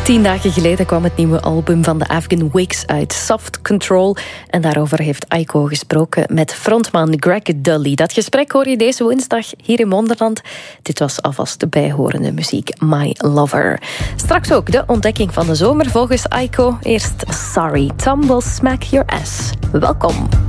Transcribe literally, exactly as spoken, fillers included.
Tien dagen geleden kwam het nieuwe album van de Afghan Wigs uit, Soft Control. En daarover heeft Aiko gesproken met frontman Greg Dully. Dat gesprek hoor je deze woensdag hier in Wonderland. Dit was alvast de bijhorende muziek My Lover. Straks ook de ontdekking van de zomer volgens Aiko. Eerst Sorry, Tom will smack your ass. Welkom.